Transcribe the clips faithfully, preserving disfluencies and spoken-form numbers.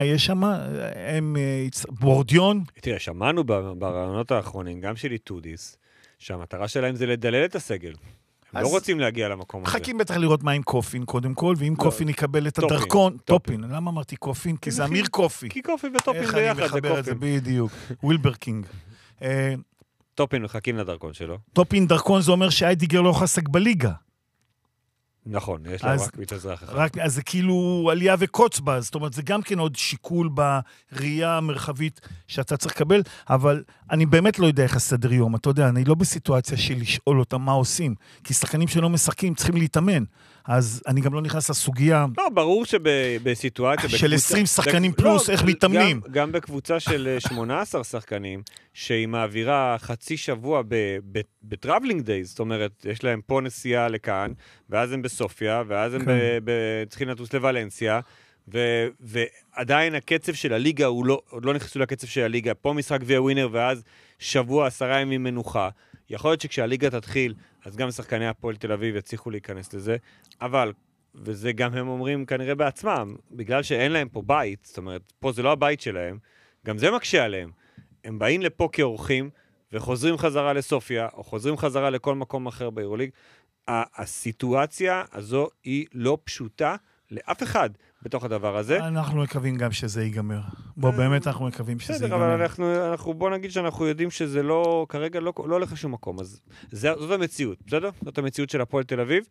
יש שם, הם בורדיון. תראה, שמענו ברעיונות האחרונים, גם של איטודיס, שהמטרה שלהם זה לדלל את הסגל. הם לא רוצים להגיע למקום הזה. חכים בטח לראות מה עם קופין קודם כל, ואם קופין יקבל את הדרכון, טופין. למה אמרתי קופין? כי זה אמיר קופי. כי קופין וטופין ביחד, איך אני מחבר את זה בדיוק. ווילברקינג. טופין מחכים לדרכון שלו. טופין דרכון זה אומר שאיידיגר לא חסק בליגה. נכון, יש לה רק ביט אזרח אחד. רק, אז זה כאילו עלייה וקוץ בה, זאת אומרת, זה גם כן עוד שיקול בראייה המרחבית שאתה צריך לקבל, אבל אני באמת לא יודע איך הסדר יום, אתה יודע, אני לא בסיטואציה של לשאול אותם מה עושים, כי שחקנים שלא משחקים צריכים להתאמן, אז אני גם לא נכנס לסוגיה... לא, ברור שבסיטואציה... של עשרים שחקנים פלוס, איך מתאמנים. גם בקבוצה של שמונה עשר שחקנים, שהיא מעבירה חצי שבוע בטראבלינג דייז, זאת אומרת, יש להם פה נסיעה לכאן, ואז הם בסופיה, ואז הם צריכים לטוס לוולנסיה, ועדיין הקצב של הליגה, עוד לא נכנסו לקצב של הליגה, פה משחק גביע ווינר, ואז שבוע, עשרה ימים מנוחה. יכול להיות שכשהליגה תתחיל, אז גם שחקני הפועל תל אביב יצליחו להיכנס לזה, אבל, וזה גם הם אומרים כנראה בעצמם, בגלל שאין להם פה בית, זאת אומרת, פה זה לא הבית שלהם, גם זה מקשה עליהם. הם באים לפה כאורחים, וחוזרים חזרה לסופיה, או חוזרים חזרה לכל מקום אחר ביורוליג. הסיטואציה הזו היא לא פשוטה לאף אחד בתוך הדבר הזה. אנחנו מקווים גם שזה ייגמר. בוא, באמת אנחנו מקווים שזה ייגמר. בסדר, אבל אנחנו, אנחנו, בוא נגיד שאנחנו יודעים שזה לא, כרגע לא, לא הולך לשום מקום. אז זה, זאת המציאות, בסדר? זאת המציאות של הפועל תל אביב.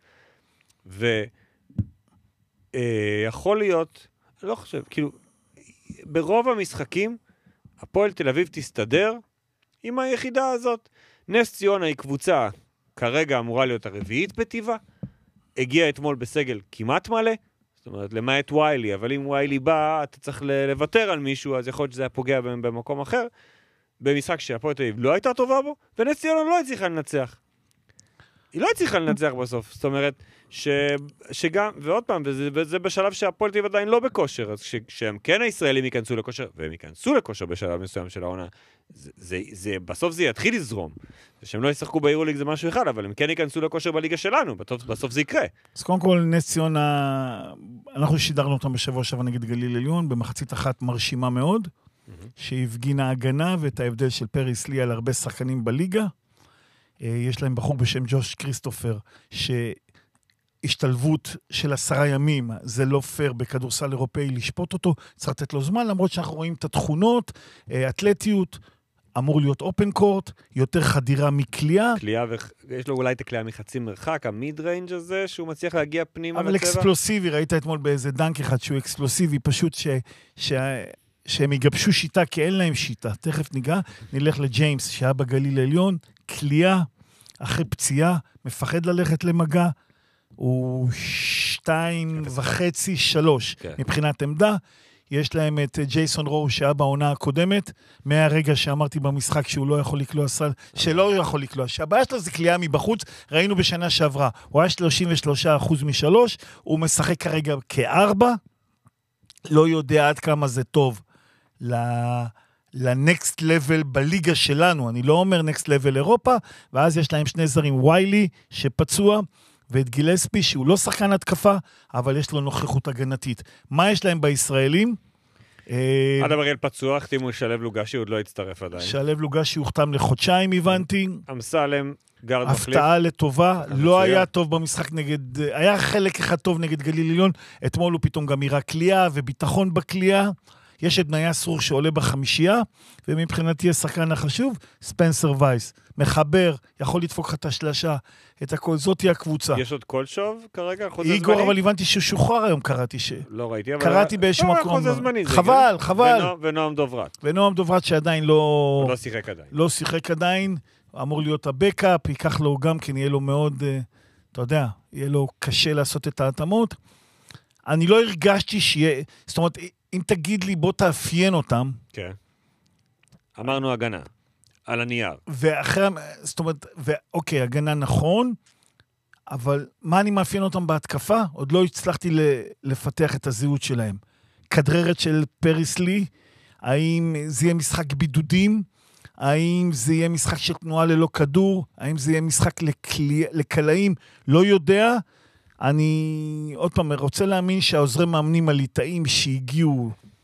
ויכול להיות, לא חושב, כאילו, ברוב המשחקים, הפועל תל אביב תסתדר עם היחידה הזאת. נס ציונה היא קבוצה, כרגע אמורה להיות הרביעית בטבעה, הגיע אתמול בסגל כמעט מלא, זאת אומרת, למעט ויילי, אבל אם ויילי בא, אתה צריך לוותר על מישהו, אז יכול להיות שזה היה פוגע במקום אחר, במשחק שהפועל תל אביב לא הייתה טובה בו, ונס ציונה לא הצליחה לנצח. היא לא הצליחה לנצח בסוף, זאת אומרת, ש, שגם, ועוד פעם, וזה, וזה בשלב שהפועל תל אביב עדיין לא בכושר, אז כשהם כן הישראלים ייכנסו לכושר, והם ייכנסו לכושר בשלב מסוים של העונה, זה, זה, זה, בסוף זה יתחיל לזרום. שהם לא ישחקו ביורוליג זה משהו אחד, אבל הם כן ייכנסו לכושר בליגה שלנו, בסוף, בסוף זה יקרה. אז קודם כל, נס ציונה, אנחנו שידרנו אותם בשבוע שעבר נגד גליל עליון, במחצית אחת מרשימה מאוד, mm-hmm. שהפגינה הגנה ואת ההבדל של פריס לי על הרבה שחקנים בליגה. יש להם בחור בשם ג'וש קריסטופר, שהשתלבות של עשרה ימים, זה לא פייר בכדורסל אירופאי לשפוט אותו, צריך לתת לו זמן, למרות שאנחנו רואים את התכונות, אתלטיות, אמור להיות אופן קורט, יותר חדירה מקליעה. קליעה, ויש לו אולי את הקליעה מחצי מרחק, המיד ריינג' הזה, שהוא מצליח להגיע פנימה אבל לצבע. אקספלוסיבי, ראית אתמול באיזה דנק אחד שהוא אקספלוסיבי, פשוט ש... ש... שהם יגבשו שיטה, כי אין להם שיטה. תכף ניגע, נלך לג'יימס, שהיה בגליל העליון, קליעה, אחרי פציעה, מפחד ללכת למגע, הוא שתיים וחצי, שלוש, מבחינת עמדה. יש להם את ג'ייסון רו, שהיה בעונה הקודמת, מהרגע שאמרתי במשחק שהוא לא יכול לקלוע סל, שלא יכול לקלוע, שהבעיה שלו זה קליעה מבחוץ, ראינו בשנה שעברה, הוא היה שלושים ושלושה אחוז משלוש, הוא משחק כרגע כארבע, לא יודע עד כמה זה טוב לנקסט לבל בליגה שלנו, אני לא אומר נקסט לבל אירופה, ואז יש להם שני זרים, ויילי שפצוע, ואת גילספי שהוא לא שחקן התקפה, אבל יש לו נוכחות הגנתית. מה יש להם בישראלים? עד אבריאל פצוע, החתימו שלב לוגשי, עוד לא הצטרף עדיין. שלב לוגשי הוחתם לחודשיים, הבנתי. אמסלם, גרד מחליף. הפתעה לטובה, לא היה טוב במשחק נגד, היה חלק אחד טוב נגד גליל עליון, אתמול הוא פתאום גם יראה קליעה וביטחון בקליעה. יש את בניה סרור שעולה בחמישייה, ומבחינתי השחקן החשוב, ספנסר וייס. מחבר, יכול לדפוק לך את השלשה, את הכל, זאת היא הקבוצה. יש עוד כל שוב כרגע? חוזה זמני? איגור, אבל הבנתי שהוא שוחרר היום, קראתי ש... לא ראיתי, אבל... קראתי באיזשהו מקום. חוזה זמני. חבל, חבל. ונועם דוברת. ונועם דוברת שעדיין לא... לא שיחק עדיין. לא שיחק עדיין, אמור להיות הבקאפ, ייקח לו גם כן, יהיה לו מאוד, אתה יודע, יהיה לו קשה לעשות את ההתאמות. אני לא הרגשתי שיהיה... זאת אומרת, אם תגיד לי, בוא תאפיין אותם. כן. אמרנו הגנה. על הנייר. ואחרי, זאת אומרת, ואוקיי, הגנה נכון, אבל מה אני מאפיין אותם בהתקפה? עוד לא הצלחתי לפתח את הזהות שלהם. כדררת של פריס לי, האם זה יהיה משחק בידודים? האם זה יהיה משחק של תנועה ללא כדור? האם זה יהיה משחק לקלי, לקלעים? לא יודע. אני עוד פעם רוצה להאמין שהעוזרי מאמנים הליטאים שהגיעו